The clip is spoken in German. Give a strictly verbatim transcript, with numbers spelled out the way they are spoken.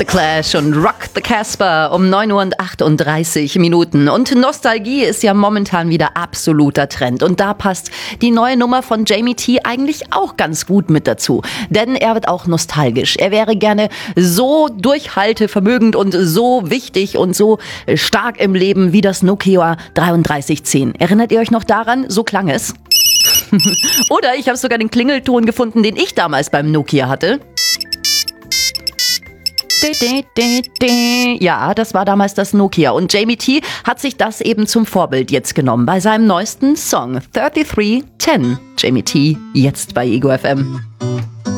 Clash und Rock the Casbah um neun Uhr und achtunddreißig Minuten. Und Nostalgie ist ja momentan wieder absoluter Trend. Und da passt die neue Nummer von Jamie T eigentlich auch ganz gut mit dazu. Denn er wird auch nostalgisch. Er wäre gerne so durchhaltevermögend und so wichtig und so stark im Leben wie das Nokia dreiunddreißig zehn. Erinnert ihr euch noch daran? So klang es. Oder ich habe sogar den Klingelton gefunden, den ich damals beim Nokia hatte. Ja, das war damals das Nokia. Und Jamie T hat sich das eben zum Vorbild jetzt genommen bei seinem neuesten Song dreiunddreißig zehn. Jamie T, jetzt bei Ego F M.